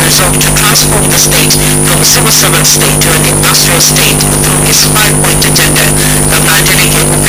resolved to transform the state from a civil servant state to an industrial state through his 5-point agenda, a mandate he